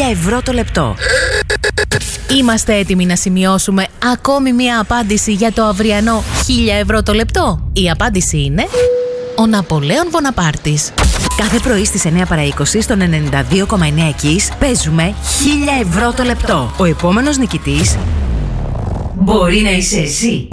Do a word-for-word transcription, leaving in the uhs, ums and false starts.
χίλια ευρώ το λεπτό. Είμαστε έτοιμοι να σημειώσουμε ακόμη μία απάντηση για το αυριανό χίλια ευρώ το λεπτό? Η απάντηση είναι ο Ναπολέον Βοναπάρτης. Κάθε πρωί στις εννιά παρά είκοσι στον ενενήντα δύο κόμμα εννιά Κις παίζουμε χίλια ευρώ το λεπτό. Ο επόμενος νικητής μπορεί να είσαι εσύ.